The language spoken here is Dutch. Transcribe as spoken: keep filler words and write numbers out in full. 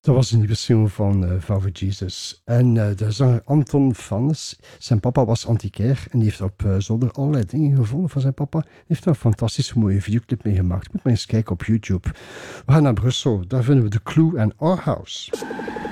Dat was een nieuwe single van uh, Vouwe Jesus. En uh, de zanger Anton Vannes, zijn papa was antiquair en die heeft op uh, zolder allerlei dingen gevonden van zijn papa. Hij heeft daar een fantastische mooie videoclip mee gemaakt. Moet maar eens kijken op YouTube. We gaan naar Brussel, daar vinden we The Clue en Our House.